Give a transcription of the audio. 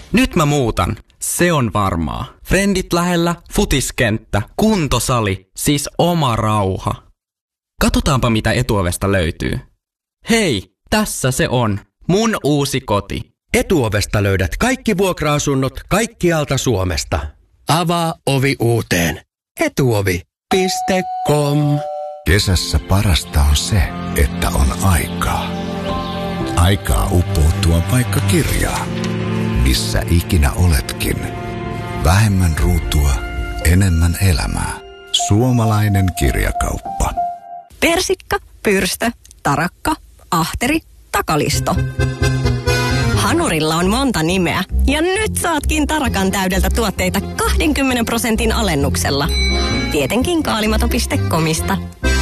Nyt mä muutan. Se on varmaa. Frendit lähellä, futiskenttä, kuntosali, siis oma rauha. Katsotaanpa mitä Etuovesta löytyy. Hei, tässä se on. Mun uusi koti. Etuovesta löydät kaikki vuokra-asunnot kaikkialta Suomesta. Avaa ovi uuteen. Etuovi.com. Kesässä parasta on se, että on aikaa. Aikaa uppoutua vaikka kirjaan. Missä ikinä oletkin. Vähemmän ruutua, enemmän elämää. Suomalainen kirjakauppa. Persikka, pyrstö, tarakka, ahteri, takalisto. Hanurilla on monta nimeä ja nyt saatkin Tarakan täydeltä tuotteita 20% alennuksella. Tietenkin kaalimato.comista.